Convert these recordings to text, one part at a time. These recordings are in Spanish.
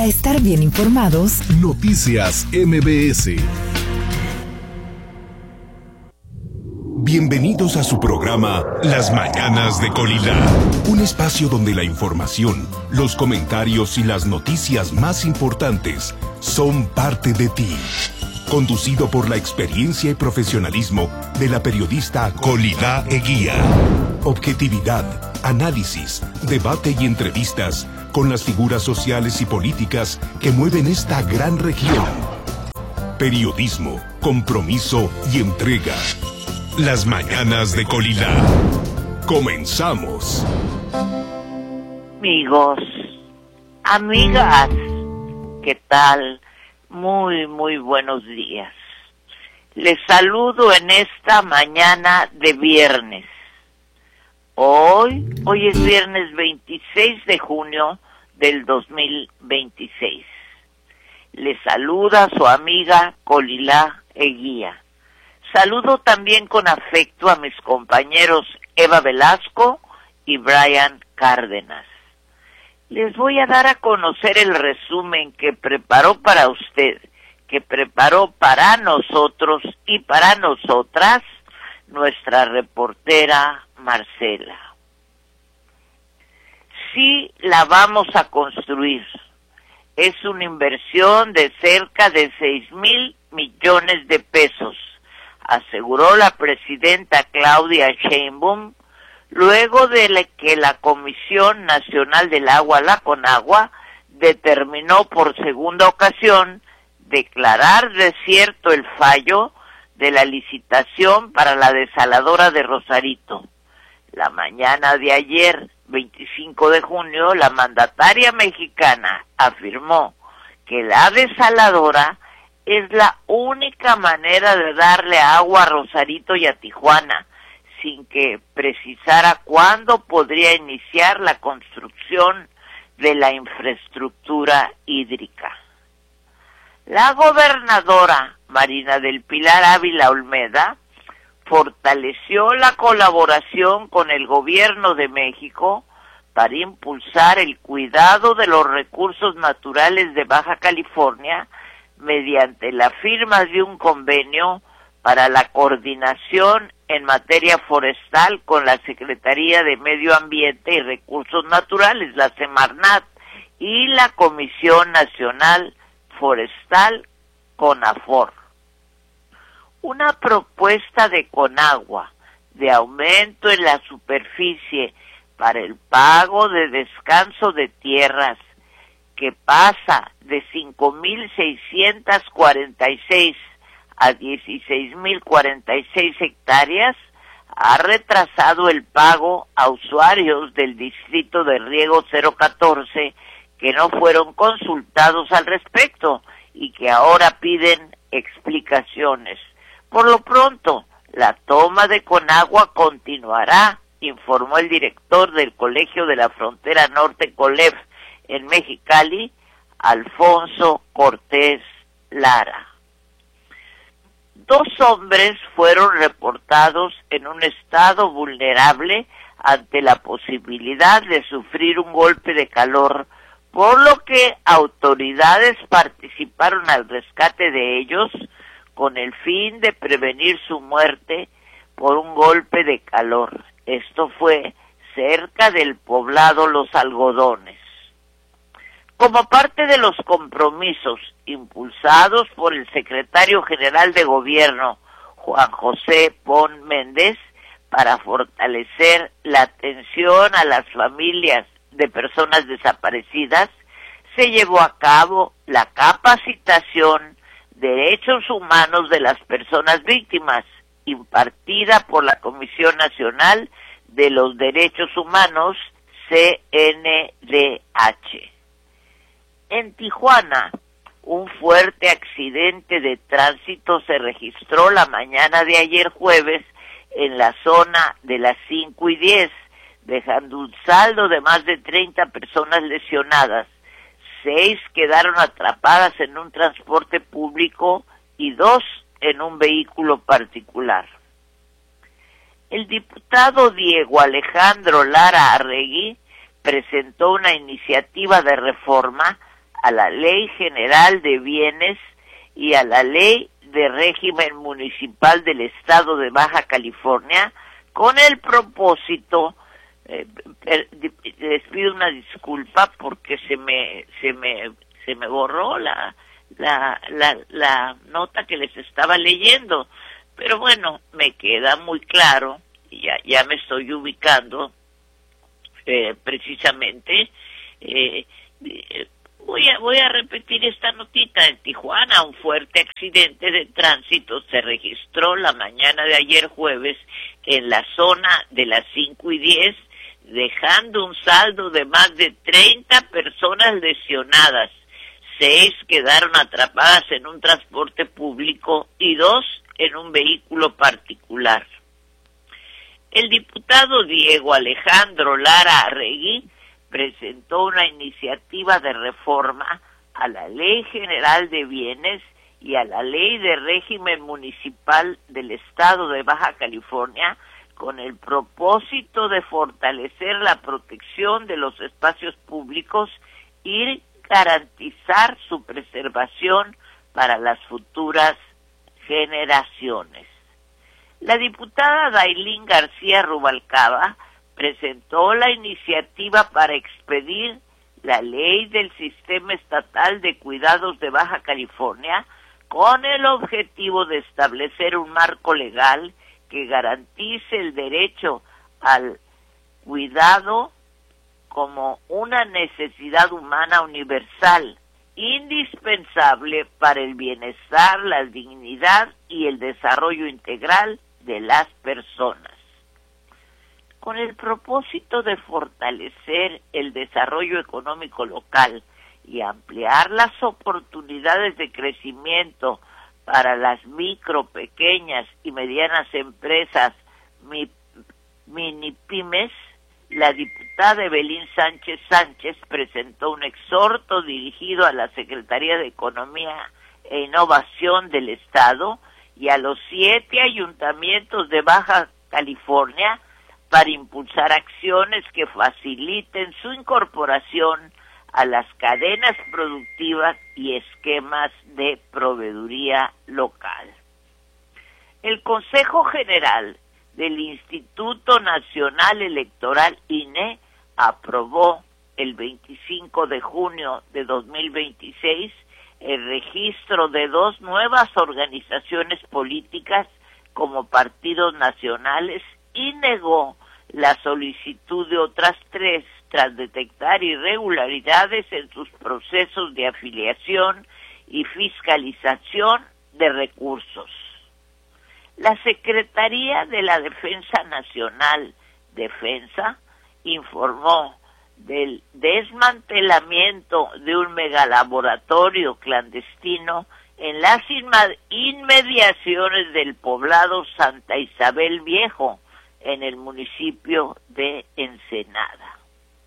estar bien informados, Noticias MBS. Bienvenidos a su programa Las Mañanas de Colila, un espacio donde la información, los comentarios y las noticias más importantes son parte de ti. Conducido por la experiencia y profesionalismo de la periodista Colila Eguía. Objetividad, análisis, debate y entrevistas con las figuras sociales y políticas que mueven esta gran región. Periodismo, compromiso y entrega. Las Mañanas de Colila. Comenzamos. Amigos, amigas, ¿qué tal? Muy buenos días. Les saludo en esta mañana de viernes. Hoy es viernes 26 de junio del 2026. Les saluda su amiga Colila Eguía. Saludo también con afecto a mis compañeros Eva Velasco y Brian Cárdenas. Les voy a dar a conocer el resumen que preparó para usted, que preparó para nosotros y para nosotras nuestra reportera Marcela. Sí, la vamos a construir. Es una inversión de cerca de 6,000 millones de pesos, aseguró la presidenta Claudia Sheinbaum, luego de que la Comisión Nacional del Agua, la CONAGUA, determinó por segunda ocasión declarar desierto el fallo de la licitación para la desaladora de Rosarito. La mañana de ayer, 25 de junio, la mandataria mexicana afirmó que la desaladora es la única manera de darle agua a Rosarito y a Tijuana, sin que precisara cuándo podría iniciar la construcción de la infraestructura hídrica. La gobernadora Marina del Pilar Ávila Olmeda fortaleció la colaboración con el gobierno de México para impulsar el cuidado de los recursos naturales de Baja California mediante la firma de un convenio para la coordinación en materia forestal con la Secretaría de Medio Ambiente y Recursos Naturales, la Semarnat, y la Comisión Nacional Forestal, CONAFOR. Una propuesta de Conagua de aumento en la superficie para el pago de descanso de tierras que pasa de 5,646 a 16,046 hectáreas, ha retrasado el pago a usuarios del distrito de riego 014 que no fueron consultados al respecto y que ahora piden explicaciones. Por lo pronto, la toma de Conagua continuará, informó el director del Colegio de la Frontera Norte, COLEF, en Mexicali, Alfonso Cortés Lara. 2 hombres fueron reportados en un estado vulnerable ante la posibilidad de sufrir un golpe de calor, por lo que autoridades participaron al rescate de ellos con el fin de prevenir su muerte por un golpe de calor. Esto fue cerca del poblado Los Algodones. Como parte de los compromisos impulsados por el secretario general de Gobierno, Juan José Pon Méndez, para fortalecer la atención a las familias de personas desaparecidas, se llevó a cabo la capacitación Derechos Humanos de las Personas Víctimas, impartida por la Comisión Nacional de los Derechos Humanos, CNDH. En Tijuana, un fuerte accidente de tránsito se registró la mañana de ayer jueves en la zona de las 5 y 10, dejando un saldo de más de 30 personas lesionadas. 6 quedaron atrapadas en un transporte público y 2 en un vehículo particular. El diputado Diego Alejandro Lara Arregui presentó una iniciativa de reforma a la Ley General de Bienes y a la Ley de Régimen Municipal del Estado de Baja California con el propósito, les pido una disculpa porque se me borró la nota que les estaba leyendo, pero bueno, me queda muy claro, y ya me estoy ubicando precisamente. Voy a repetir esta notita. En Tijuana, un fuerte accidente de tránsito se registró la mañana de ayer jueves en la zona de las 5:10, dejando un saldo de más de 30 personas lesionadas. 6 quedaron atrapadas en un transporte público y 2 en un vehículo particular. El diputado Diego Alejandro Lara Arregui presentó una iniciativa de reforma a la Ley General de Bienes y a la Ley de Régimen Municipal del Estado de Baja California con el propósito de fortalecer la protección de los espacios públicos y garantizar su preservación para las futuras generaciones. La diputada Dailín García Rubalcaba presentó la iniciativa para expedir la Ley del Sistema Estatal de Cuidados de Baja California con el objetivo de establecer un marco legal que garantice el derecho al cuidado como una necesidad humana universal, indispensable para el bienestar, la dignidad y el desarrollo integral de las personas. Con el propósito de fortalecer el desarrollo económico local y ampliar las oportunidades de crecimiento para las micro, pequeñas y medianas empresas mini pymes, la diputada Evelyn Sánchez Sánchez presentó un exhorto dirigido a la Secretaría de Economía e Innovación del Estado y a los 7 ayuntamientos de Baja California para impulsar acciones que faciliten su incorporación a las cadenas productivas y esquemas de proveeduría local. El Consejo General del Instituto Nacional Electoral INE aprobó el 25 de junio de 2026 el registro de 2 nuevas organizaciones políticas como partidos nacionales y negó la solicitud de otras 3 tras detectar irregularidades en sus procesos de afiliación y fiscalización de recursos. La Secretaría de la Defensa Nacional, Defensa, informó del desmantelamiento de un megalaboratorio clandestino en las inmediaciones del poblado Santa Isabel Viejo, en el municipio de Ensenada.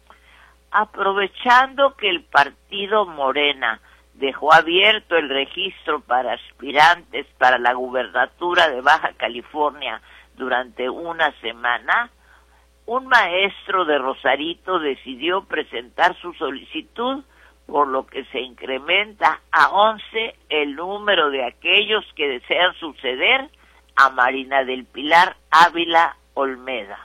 Aprovechando que el partido Morena dejó abierto el registro para aspirantes para la gubernatura de Baja California durante una semana, un maestro de Rosarito decidió presentar su solicitud, por lo que se incrementa a 11 el número de aquellos que desean suceder a Marina del Pilar Ávila Olmeda.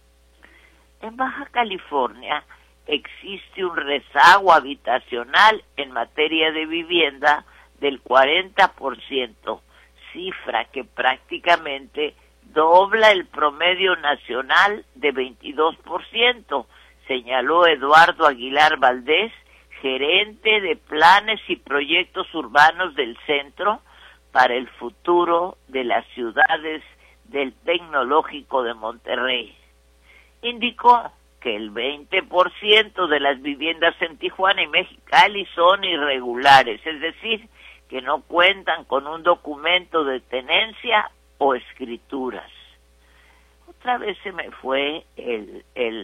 En Baja California existe un rezago habitacional en materia de vivienda del 40%, cifra que prácticamente dobla el promedio nacional de 22%, señaló Eduardo Aguilar Valdés, gerente de planes y proyectos urbanos del Centro para el Futuro de las Ciudades del Tecnológico de Monterrey. Indicó que el 20% de las viviendas en Tijuana y Mexicali son irregulares, es decir, que no cuentan con un documento de tenencia o escrituras. Otra vez se me fue el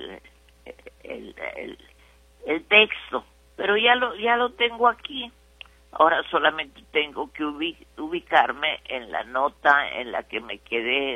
texto, pero ya lo tengo aquí. Ahora solamente tengo que ubicarme en la nota en la que me quedé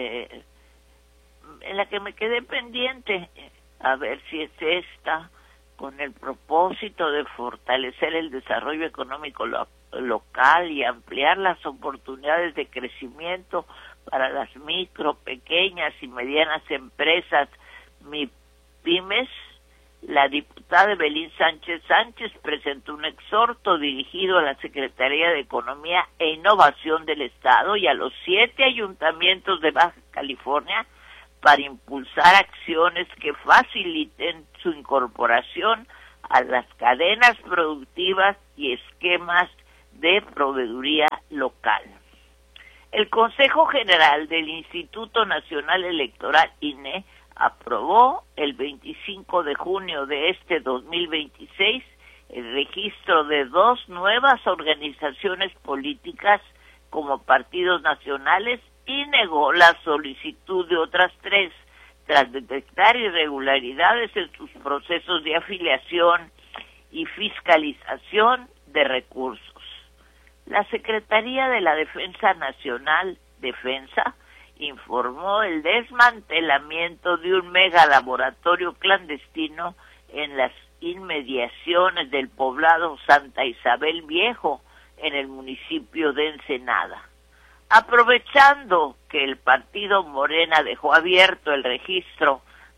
pendiente, a ver si es esta, con el propósito de fortalecer el desarrollo económico local y ampliar las oportunidades de crecimiento para las micro, pequeñas y medianas empresas MIPYMES, la diputada Evelyn Sánchez presentó un exhorto dirigido a la Secretaría de Economía e Innovación del Estado y a los 7 ayuntamientos de Baja California para impulsar acciones que faciliten su incorporación a las cadenas productivas y esquemas de proveeduría local. El Consejo General del Instituto Nacional Electoral, INE, aprobó el 25 de junio de este 2026 el registro de 2 nuevas organizaciones políticas como partidos nacionales y negó la solicitud de otras 3 tras detectar irregularidades en sus procesos de afiliación y fiscalización de recursos. La Secretaría de la Defensa Nacional, Defensa, informó el desmantelamiento de un megalaboratorio clandestino en las inmediaciones del poblado Santa Isabel Viejo, en el municipio de Ensenada. Aprovechando que el partido Morena dejó abierto el registro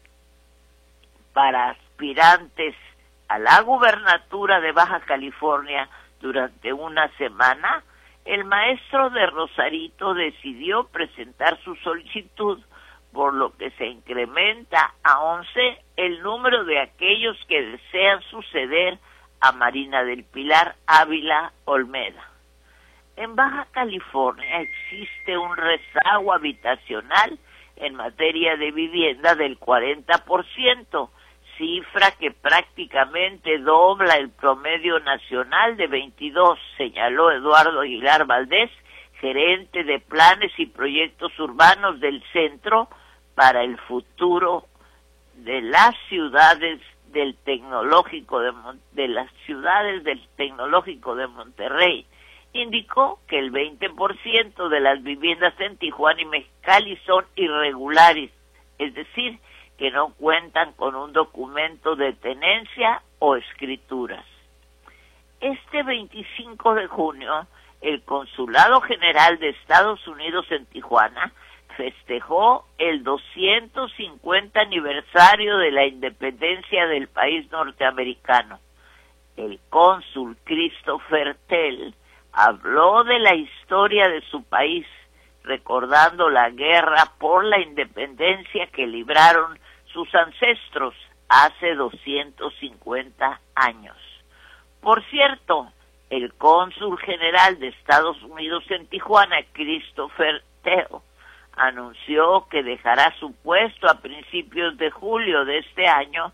para aspirantes a la gubernatura de Baja California durante una semana, el maestro de Rosarito decidió presentar su solicitud, por lo que se incrementa a 11 el número de aquellos que desean suceder a Marina del Pilar Ávila Olmeda. En Baja California existe un rezago habitacional en materia de vivienda del 40%, cifra que prácticamente dobla el promedio nacional de 22, señaló Eduardo Aguilar Valdés, gerente de planes y proyectos urbanos del Centro para el Futuro de las Ciudades del Tecnológico de las ciudades del Tecnológico de Monterrey. Indicó que el 20% de las viviendas en Tijuana y Mexicali son irregulares, es decir, que no cuentan con un documento de tenencia o escrituras. Este 25 de junio, el Consulado General de Estados Unidos en Tijuana festejó el 250 aniversario de la independencia del país norteamericano. El cónsul Christopher Tell habló de la historia de su país, recordando la guerra por la independencia que libraron sus ancestros hace 250 años. Por cierto, el cónsul general de Estados Unidos en Tijuana, Christopher Tell, anunció que dejará su puesto a principios de julio de este año,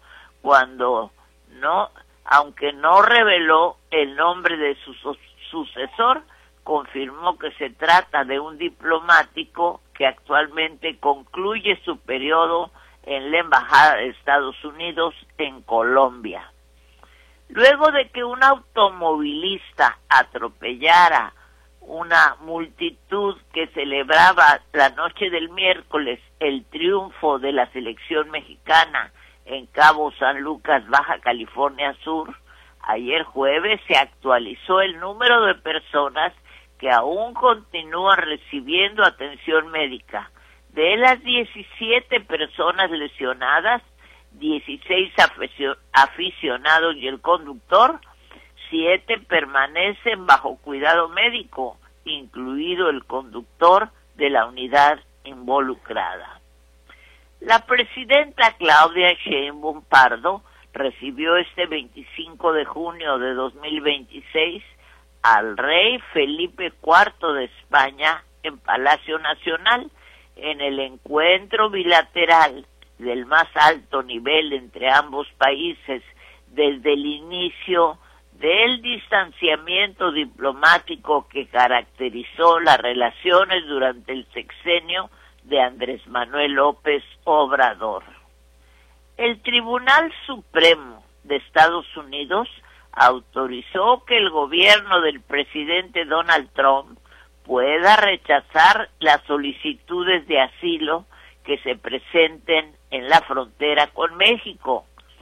aunque no reveló el nombre de su sucesor, confirmó que se trata de un diplomático que actualmente concluye su periodo en la Embajada de Estados Unidos en Colombia. Luego de que un automovilista atropellara una multitud que celebraba la noche del miércoles el triunfo de la selección mexicana en Cabo San Lucas, Baja California Sur, ayer jueves se actualizó el número de personas que aún continúan recibiendo atención médica. De las 17 personas lesionadas, 16 aficionados y el conductor, 7 permanecen bajo cuidado médico, incluido el conductor de la unidad involucrada. La presidenta Claudia Sheinbaum Pardo recibió este 25 de junio de 2026 al rey Felipe IV de España en Palacio Nacional, en el encuentro bilateral del más alto nivel entre ambos países desde el inicio del distanciamiento diplomático que caracterizó las relaciones durante el sexenio de Andrés Manuel López Obrador. El Tribunal Supremo de Estados Unidos autorizó que el gobierno del presidente Donald Trump pueda rechazar las solicitudes de asilo que se presenten en la frontera con México.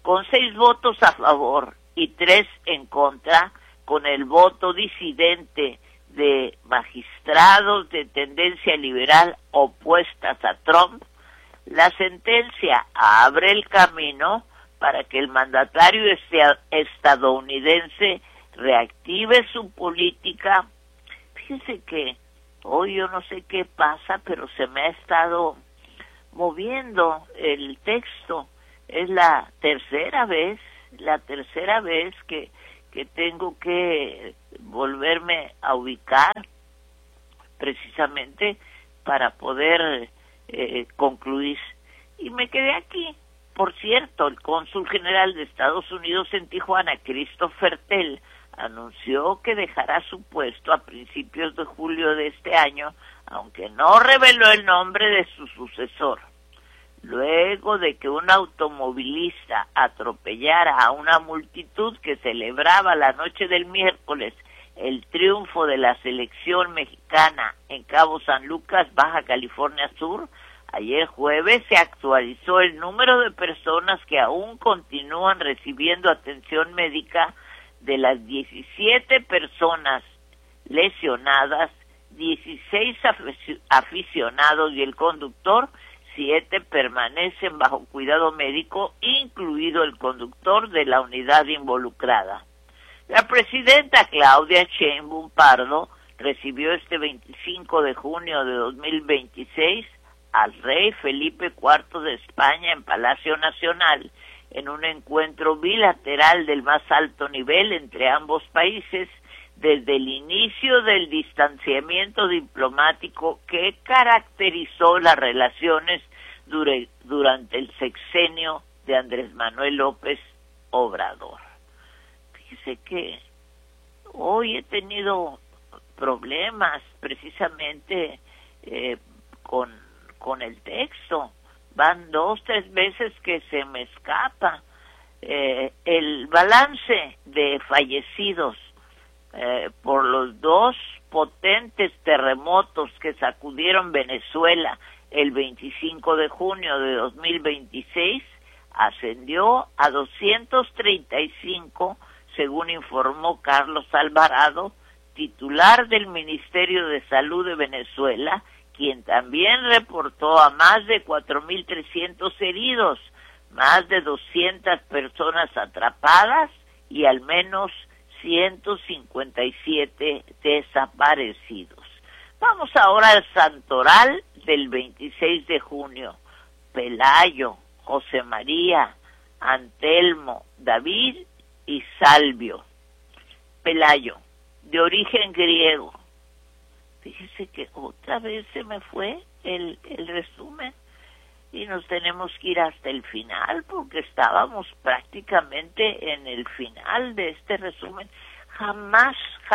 con 6 votos a favor y 3 en contra, con el voto disidente de magistrados de tendencia liberal opuestas a Trump, la sentencia abre el camino para que el mandatario estadounidense reactive su política. Fíjense que hoy yo no sé qué pasa, pero se me ha estado moviendo el texto. Es la tercera vez que tengo que volverme a ubicar precisamente para poder concluir. Y me quedé aquí. Por cierto, el cónsul general de Estados Unidos en Tijuana, Christopher Tell, anunció que dejará su puesto a principios de julio de este año, aunque no reveló el nombre de su sucesor. Luego de que un automovilista atropellara a una multitud que celebraba la noche del miércoles el triunfo de la selección mexicana en Cabo San Lucas, Baja California Sur, ayer jueves se actualizó el número de personas que aún continúan recibiendo atención médica. De las 17 personas lesionadas, 16 aficionados y el conductor, 7 permanecen bajo cuidado médico, incluido el conductor de la unidad involucrada. La presidenta Claudia Sheinbaum Pardo recibió este 25 de junio de 2026 al rey Felipe IV de España en Palacio Nacional, en un encuentro bilateral del más alto nivel entre ambos países desde el inicio del distanciamiento diplomático que caracterizó las relaciones durante el sexenio de Andrés Manuel López Obrador. Fíjese que hoy he tenido problemas precisamente con el texto. Van 2-3 veces que se me escapa. El balance de fallecidos por los 2 potentes terremotos que sacudieron Venezuela el 25 de junio de 2026 ascendió a 235, según informó Carlos Alvarado, titular del Ministerio de Salud de Venezuela, quien también reportó a más de 4.300 heridos, más de 200 personas atrapadas y al menos 157 desaparecidos. Vamos ahora al santoral del 26 de junio. Pelayo, José María, Antelmo, David y Salvio. Pelayo, de origen griego. Fíjese que otra vez se me fue el resumen y nos tenemos que ir hasta el final porque estábamos prácticamente en el final de este resumen. Jamás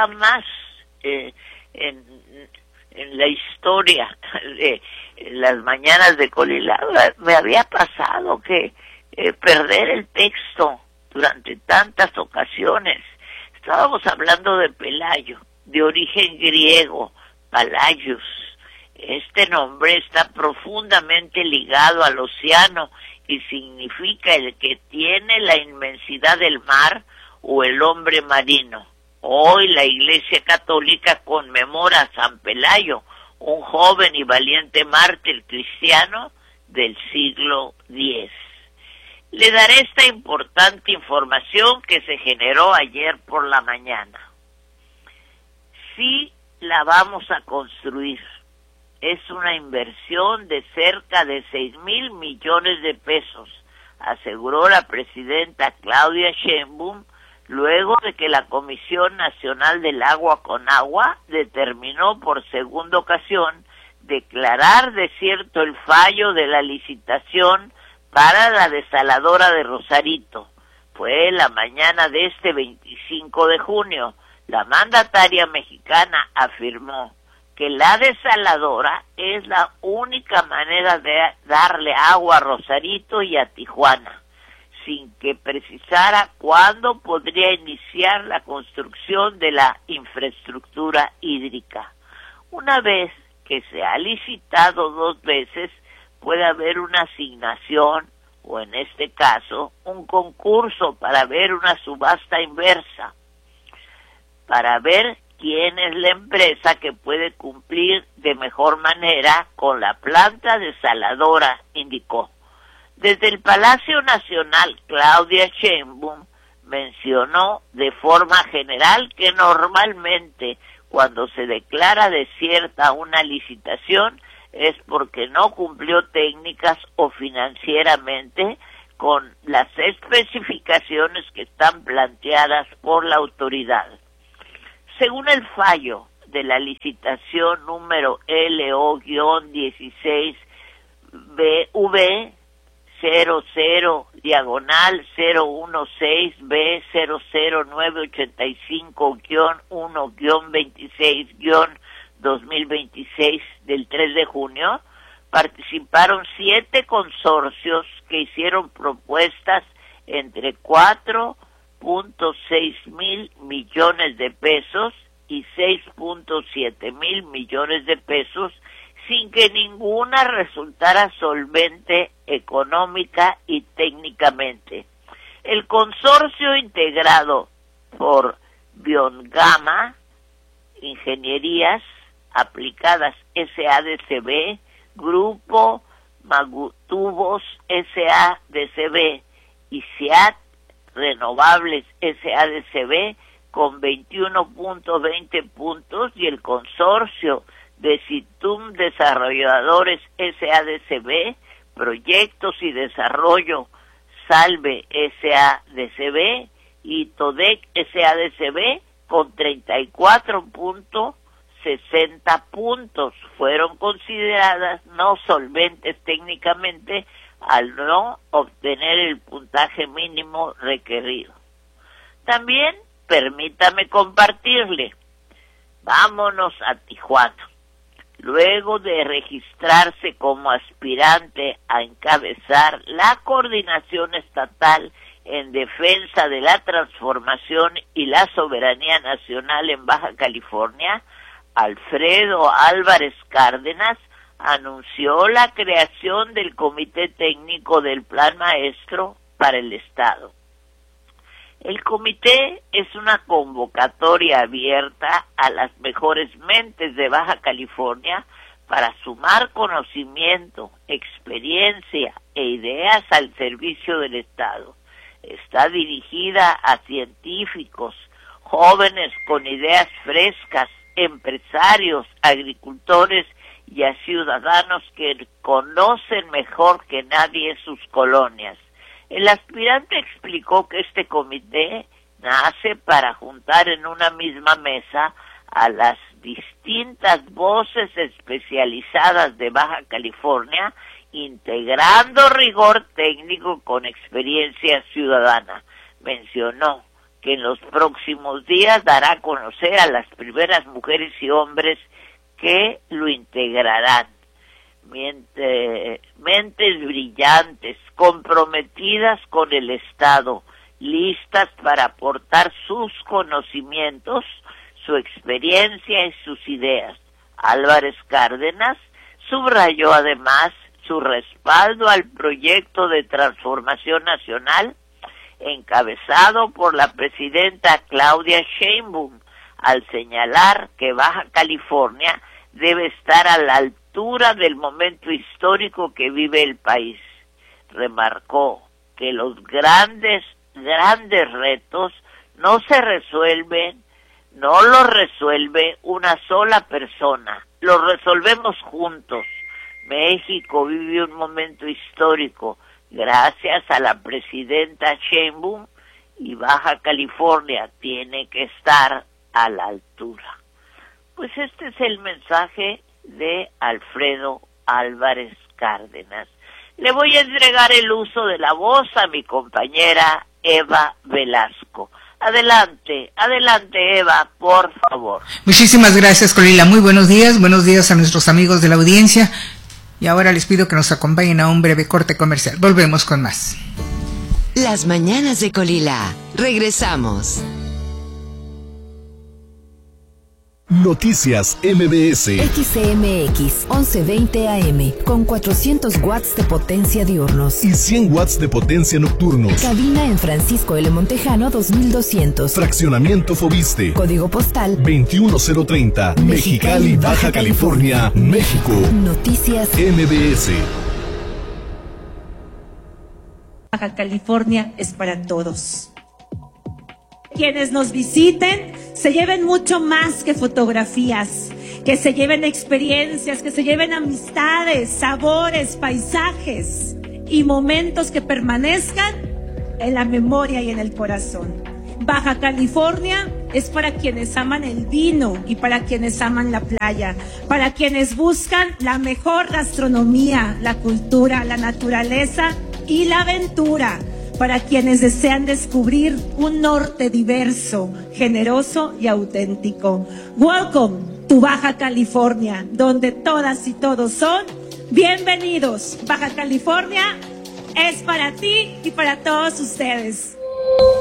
en la historia de las mañanas de Colila me había pasado que perder el texto durante tantas ocasiones. Estábamos hablando de Pelayo, de origen griego, Pallaios. Este nombre está profundamente ligado al océano y significa el que tiene la inmensidad del mar o el hombre marino. Hoy la Iglesia Católica conmemora a San Pelayo, un joven y valiente mártir cristiano del siglo X. Le daré esta importante información que se generó ayer por la mañana. Sí, la vamos a construir. Es una inversión de cerca de 6,000 millones de pesos, aseguró la presidenta Claudia Sheinbaum, luego de que la Comisión Nacional del Agua con Agua determinó por segunda ocasión declarar desierto el fallo de la licitación para la desaladora de Rosarito. Fue la mañana de este 25 de junio. La mandataria mexicana afirmó que la desaladora es la única manera de darle agua a Rosarito y a Tijuana, sin que precisara cuándo podría iniciar la construcción de la infraestructura hídrica. Una vez que se ha licitado 2 veces, puede haber una asignación o en este caso, un concurso para ver una subasta inversa, para ver quién es la empresa que puede cumplir de mejor manera con la planta desaladora, indicó. Desde el Palacio Nacional, Claudia Sheinbaum mencionó de forma general que normalmente cuando se declara desierta una licitación es porque no cumplió técnicas o financieramente con las especificaciones que están planteadas por la autoridad. Según el fallo de la licitación número LO-16BV 00-985-1-26 del 3 de junio, participaron 7 consorcios que hicieron propuestas entre 4.6 mil millones de pesos y 6.7 mil millones de pesos, sin que ninguna resultara solvente económica y técnicamente. El consorcio integrado por Biongama, Ingenierías Aplicadas SADCB, Grupo Magutubos SADCB y SEAT Renovables SADCB con 21.20 puntos, y el consorcio de Citum Desarrolladores SADCB, Proyectos y Desarrollo Salve SADCB y Todec SADCB con 34.60 puntos. Fueron consideradas no solventes técnicamente al no obtener el puntaje mínimo requerido. También permítame compartirle, vámonos a Tijuana. Luego de registrarse como aspirante a encabezar la coordinación estatal en defensa de la transformación y la soberanía nacional en Baja California, Alfredo Álvarez Cárdenas anunció la creación del Comité Técnico del Plan Maestro para el Estado. El comité es una convocatoria abierta a las mejores mentes de Baja California para sumar conocimiento, experiencia e ideas al servicio del Estado. Está dirigida a científicos, jóvenes con ideas frescas, empresarios, agricultores y a ciudadanos que conocen mejor que nadie sus colonias. El aspirante explicó que este comité nace para juntar en una misma mesa a las distintas voces especializadas de Baja California, integrando rigor técnico con experiencia ciudadana. Mencionó que en los próximos días dará a conocer a las primeras mujeres y hombres que lo integrarán. Mentes brillantes, comprometidas con el Estado, listas para aportar sus conocimientos, su experiencia y sus ideas. Álvarez Cárdenas subrayó además su respaldo al proyecto de transformación nacional encabezado por la presidenta Claudia Sheinbaum, al señalar que Baja California debe estar a la altura del momento histórico que vive el país. Remarcó que los grandes retos no los resuelve una sola persona, los resolvemos juntos. México vive un momento histórico gracias a la presidenta Sheinbaum y Baja California tiene que estar a la altura. Pues este es el mensaje de Alfredo Álvarez Cárdenas. Le voy a entregar el uso de la voz a mi compañera Eva Velasco. Adelante Eva, por favor. Muchísimas gracias, Colila. Muy buenos días a nuestros amigos de la audiencia. Y ahora les pido que nos acompañen a un breve corte comercial. Volvemos con más. Las mañanas de Colila. Regresamos. Noticias MBS. XCMX 1120 AM con 400 watts de potencia diurnos Y 100 watts de potencia nocturnos. Cabina en Francisco L. Montejano 2200. Fraccionamiento Fobiste. Código postal 21030. Mexicali, Baja California, México. Noticias MBS. Baja California es para todos. Quienes nos visiten se lleven mucho más que fotografías, que se lleven experiencias, que se lleven amistades, sabores, paisajes y momentos que permanezcan en la memoria y en el corazón. Baja California es para quienes aman el vino y para quienes aman la playa, para quienes buscan la mejor gastronomía, la cultura, la naturaleza y la aventura, para quienes desean descubrir un norte diverso, generoso y auténtico. Welcome to Baja California, donde todas y todos son bienvenidos. Baja California es para ti y para todos ustedes.